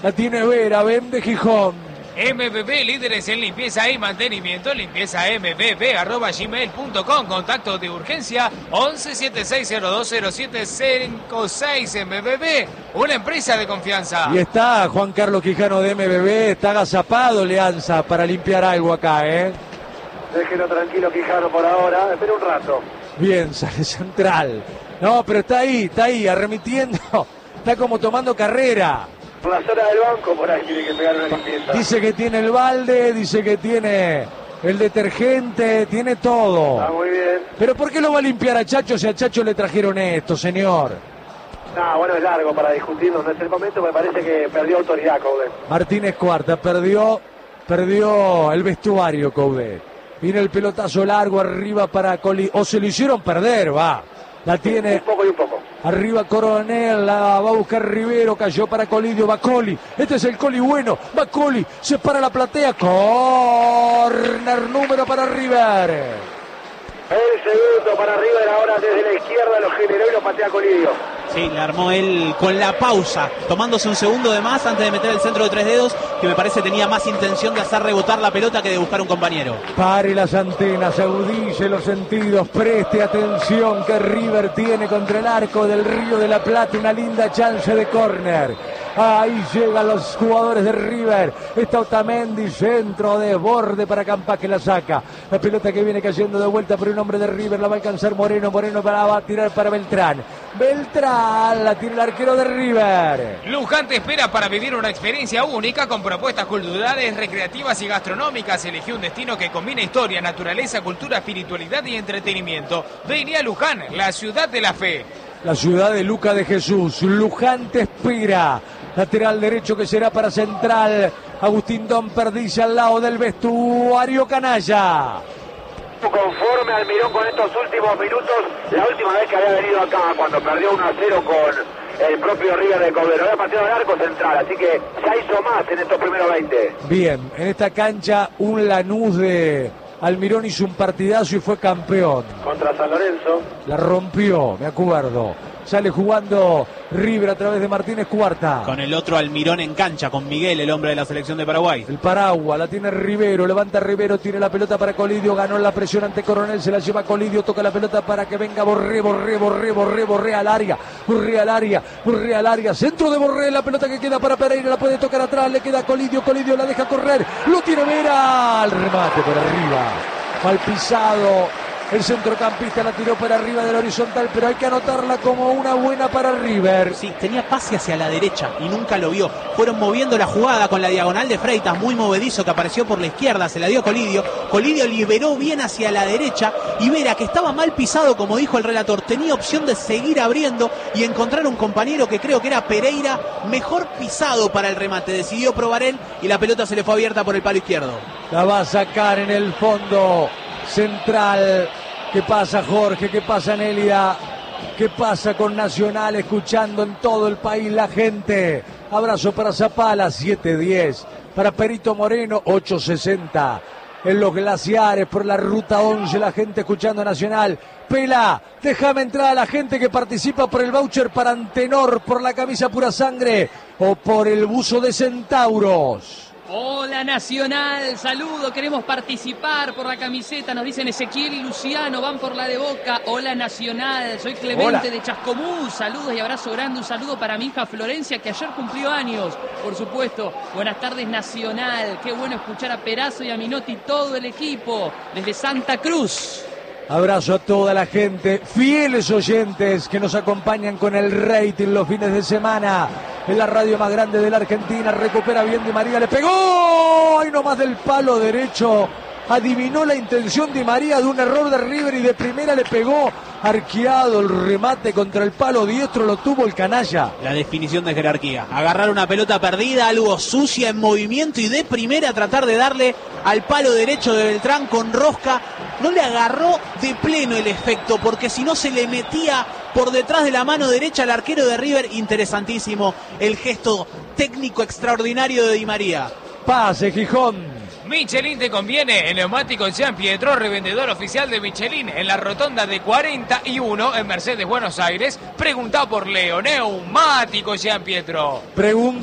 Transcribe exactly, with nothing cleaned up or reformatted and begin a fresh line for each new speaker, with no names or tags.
La tiene Vera, ven de Gijón.
M B B, líderes en limpieza y mantenimiento. Limpieza m b b arroba gmail punto com. Contacto de urgencia once setenta y seis cero dos cero siete cinco seis. M B B, una empresa de confianza.
Y está Juan Carlos Quijano de M B B, está agazapado Leanza para limpiar algo acá, ¿eh?
Déjelo tranquilo Quijano por ahora, espera un rato.
Bien, sale Central. No, pero está ahí, está ahí, arremitiendo. Está como tomando carrera.
Por la zona del banco, por ahí tiene que pegar una limpieza.
Dice que tiene el balde, dice que tiene el detergente, tiene todo.
Está muy bien.
Pero ¿por qué lo va a limpiar a Chacho si a Chacho le trajeron esto, señor?
No, bueno, es largo para discutirlo, no es el momento, me parece que perdió autoridad Coudet.
Martínez Cuarta perdió, perdió el vestuario Coudet. Viene el pelotazo largo arriba para Coli, o se lo hicieron perder, va. La tiene
un poco y un poco.
Arriba Coronel, la va a buscar Rivero, cayó para Colidio, va Coli. Este es el Coli bueno, va Coli, se para la platea, corner número para River.
El segundo para River, ahora desde la izquierda lo generó y lo patea Colidio.
Sí, le armó él con la pausa, tomándose un segundo de más antes de meter el centro de tres dedos, que me parece tenía más intención de hacer rebotar la pelota que de buscar un compañero.
Pare las antenas, agudice los sentidos, preste atención que River tiene contra el arco del Río de la Plata una linda chance de córner. Ahí llegan los jugadores de River. Está Otamendi, centro de borde para Campas que la saca. La pelota que viene cayendo de vuelta por un hombre de River, la va a alcanzar Moreno. Moreno la va a tirar para Beltrán. Beltrán, la tiene el arquero de River.
Luján te espera para vivir una experiencia única con propuestas culturales, recreativas y gastronómicas. Elegí un destino que combina historia, naturaleza, cultura, espiritualidad y entretenimiento. Vení a Luján, la ciudad de la fe.
La ciudad de Luca de Jesús. Luján te espera. Lateral derecho que será para Central. Agustín Don Perdiz al lado del vestuario canalla.
Conforme Almirón con estos últimos minutos, la última vez que había venido acá, cuando perdió uno a cero con el propio River de Cobero, había pateado el arco Central, así que ya hizo más en estos primeros veinte.
Bien, en esta cancha un Lanús de Almirón hizo un partidazo y fue campeón.
Contra San Lorenzo.
La rompió, me acuerdo. Sale jugando River a través de Martínez Cuarta.
Con el otro Almirón en cancha, con Miguel, el hombre de la selección de Paraguay.
El Paragua, la tiene Rivero, levanta Rivero, tiene la pelota para Colidio, ganó la presión ante Coronel, se la lleva Colidio, toca la pelota para que venga Borré, Borré, Borré, Borré, Borré al área, Borré al área, Borré al área, centro de Borré, la pelota que queda para Pereira, la puede tocar atrás, le queda Colidio, Colidio la deja correr, lo tiene Vera, al remate por arriba, mal pisado. El centrocampista la tiró para arriba del horizontal, pero hay que anotarla como una buena para River.
Sí, tenía pase hacia la derecha y nunca lo vio. Fueron moviendo la jugada con la diagonal de Freitas, muy movedizo, que apareció por la izquierda, se la dio Colidio. Colidio liberó bien hacia la derecha y Vera, que estaba mal pisado, como dijo el relator, tenía opción de seguir abriendo y encontrar un compañero que creo que era Pereira, mejor pisado para el remate. Decidió probar él y la pelota se le fue abierta por el palo izquierdo.
La va a sacar en el fondo Central. ¿Qué pasa, Jorge? ¿Qué pasa, Nelia? ¿Qué pasa con Nacional? Escuchando en todo el país la gente. Abrazo para Zapala, siete diez. Para Perito Moreno, ocho sesenta. En los glaciares, por la ruta once, la gente escuchando Nacional. Pela, déjame entrar a la gente que participa por el voucher para Antenor, por la camisa Pura Sangre o por el buzo de Centauros.
Hola Nacional, saludo, queremos participar por la camiseta, nos dicen Ezequiel y Luciano, van por la de Boca. Hola Nacional, soy Clemente Hola. de Chascomús, saludos y abrazo grande, un saludo para mi hija Florencia que ayer cumplió años, por supuesto. Buenas tardes Nacional, qué bueno escuchar a Perazo y a Minotti y todo el equipo desde Santa Cruz.
Abrazo a toda la gente, fieles oyentes que nos acompañan con el rating los fines de semana. En la radio más grande de la Argentina, recupera bien Di María, le pegó, y nomás del palo derecho, adivinó la intención Di María de un error de River y de primera le pegó, arqueado el remate contra el palo diestro, lo tuvo el canalla.
La definición de jerarquía, agarrar una pelota perdida, algo sucia en movimiento y de primera tratar de darle al palo derecho de Beltrán con rosca. No le agarró de pleno el efecto, porque si no se le metía por detrás de la mano derecha al arquero de River. Interesantísimo el gesto técnico extraordinario de Di María.
Pase, Gijón.
Michelin te conviene, el neumático Jean Pietro, revendedor oficial de Michelin en la rotonda de cuarenta y uno en Mercedes, Buenos Aires. Pregunta por Leo, neumático Jean Pietro.
Pregunta